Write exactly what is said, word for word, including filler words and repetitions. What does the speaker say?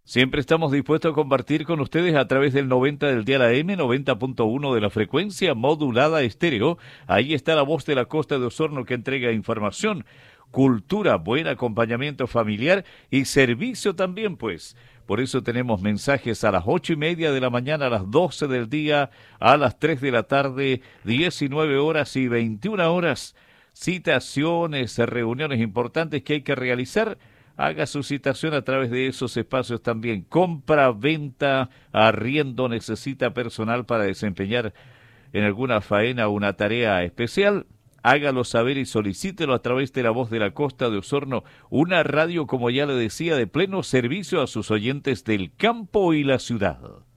Siempre estamos dispuestos a compartir con ustedes a través del noventa del dial A M, noventa punto uno de la frecuencia modulada estéreo. Ahí está la voz de la costa de Osorno que entrega información, cultura, buen acompañamiento familiar y servicio también, pues. Por eso tenemos mensajes a las ocho y media de la mañana, a las doce del día, a las tres de la tarde, diecinueve horas y veintiuna horas. Citaciones, reuniones importantes que hay que realizar. Haga su citación a través de esos espacios también. Compra, venta, arriendo, necesita personal para desempeñar en alguna faena o una tarea especial. Hágalo saber y solicítelo a través de la voz de la costa de Osorno, una radio, como ya le decía, de pleno servicio a sus oyentes del campo y la ciudad.